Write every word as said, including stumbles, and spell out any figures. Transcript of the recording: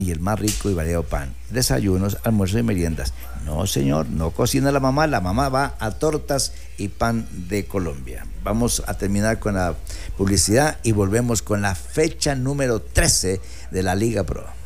y el más rico y variado pan. Desayunos, almuerzos y meriendas. No, señor, no cocina la mamá, la mamá va a Tortas y Pan de Colombia. Vamos a terminar con la publicidad y volvemos con la fecha número trece de la Liga Pro.